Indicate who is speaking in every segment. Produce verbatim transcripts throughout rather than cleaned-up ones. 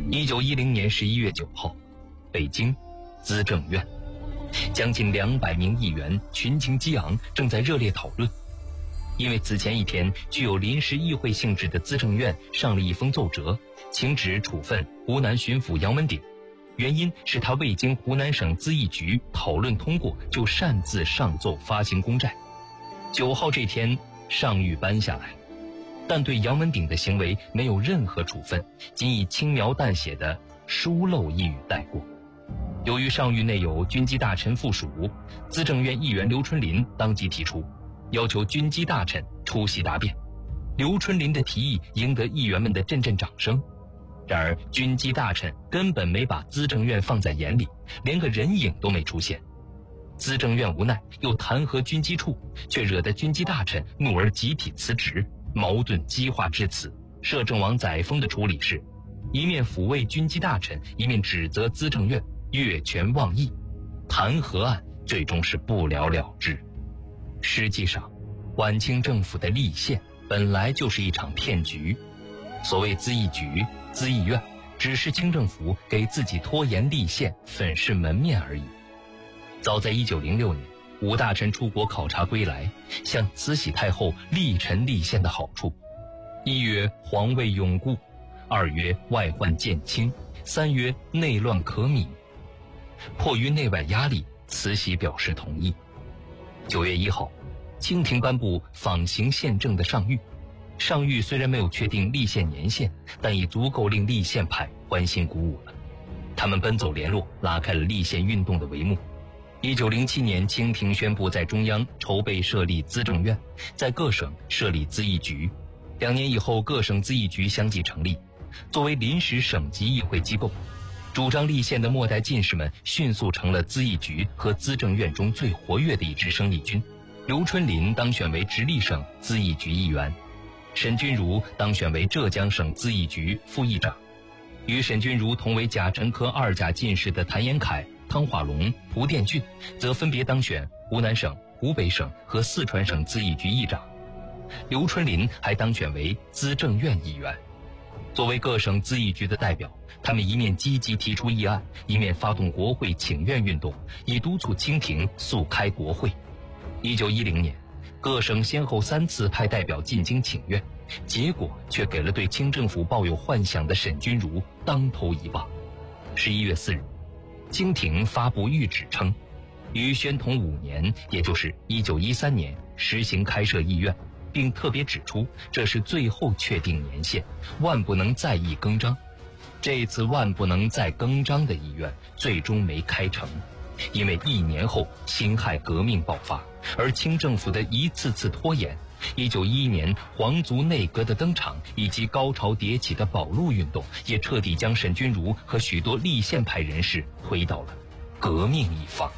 Speaker 1: 一九一零年十一月九号，北京资政院，将近两百名议员群情激昂，正在热烈讨论。因为此前一天，具有临时议会性质的资政院上了一封奏折，请旨处分湖南巡抚杨文鼎，原因是他未经湖南省资议局讨论通过，就擅自上奏发行公债。九号这天，上谕颁下来，但对杨文鼎的行为没有任何处分，仅以轻描淡写的疏漏一语带过。由于上谕内有军机大臣附属，资政院议员刘春霖当即提出，要求军机大臣出席答辩。刘春霖的提议赢得议员们的阵阵掌声。然而军机大臣根本没把资政院放在眼里，连个人影都没出现。资政院无奈又弹劾军机处，却惹得军机大臣怒而集体辞职，矛盾激化至此。摄政王载沣的处理是一面抚慰军机大臣，一面指责资政院越权妄议，弹劾案最终是不了了之。实际上，晚清政府的立宪本来就是一场骗局。所谓资议局、资议院，只是清政府给自己拖延立宪、粉饰门面而已。早在一九零六年，武大臣出国考察归来，向慈禧太后力陈立宪的好处。一曰皇位永固，二曰外患渐轻，三曰内乱可弭。迫于内外压力，慈禧表示同意。九月一号，清廷颁布仿行宪政的上谕。上谕虽然没有确定立宪年限，但已足够令立宪派欢欣鼓舞了。他们奔走联络，拉开了立宪运动的帷幕。一九零七年，清廷宣布在中央筹备设立资政院，在各省设立资议局。两年以后，各省资议局相继成立，作为临时省级议会机构。主张立宪的末代进士们迅速成了资议局和资政院中最活跃的一支生力军。刘春霖当选为直隶省资议局议员，沈钧儒当选为浙江省资议局副议长。与沈钧儒同为甲辰科二甲进士的谭延闿、汤化龙、蒲殿俊，则分别当选湖南省、湖北省和四川省资议局议长。刘春霖还当选为资政院议员。作为各省资议局的代表，他们一面积极提出议案，一面发动国会请愿运动，以督促清廷速开国会。一九一零年，各省先后三次派代表进京请愿，结果却给了对清政府抱有幻想的沈钧儒当头一棒。十一月四日，清廷发布谕旨称，于宣统五年，也就是一九一三年实行开设议院，并特别指出这是最后确定年限，万不能再议更张。这次万不能再更张的议院最终没开成，因为一年后辛亥革命爆发，而清政府的一次次拖延，一九一一年皇族内阁的登场，以及高潮迭起的保路运动，也彻底将沈钧儒和许多立宪派人士推到了革命一方。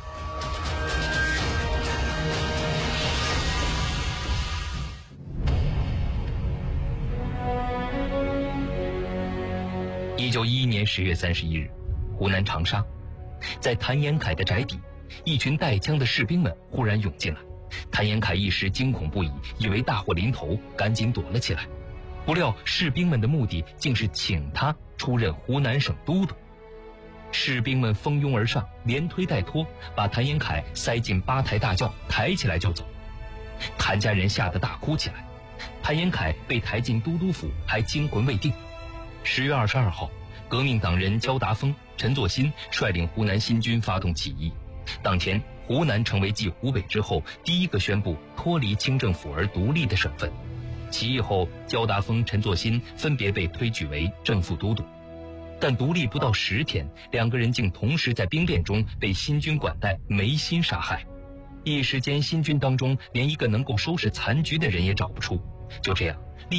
Speaker 1: 一九一一年十月三十一日，湖南长沙，在谭延闿的宅邸，一群带枪的士兵们忽然涌进来。谭延闿一时惊恐不已，以为大祸临头，赶紧躲了起来。不料士兵们的目的竟是请他出任湖南省都督。士兵们蜂拥而上，连推带拖，把谭延闿塞进八抬大轿，抬起来就走。谭家人吓得大哭起来。谭延闿被抬进都督府，还惊魂未定。十月二十二号，革命党人焦达峰、陈作新率领湖南新军发动起义。当天，湖南成为继湖北之后第一个宣布脱离清政府而独立的省份。起义后，焦达峰、陈作新分别被推举为正副都督。但独立不到十天，两个人竟同时在兵变中被新军管带梅辛杀害。一时间，新军当中连一个能够收拾残局的人也找不出。就这样，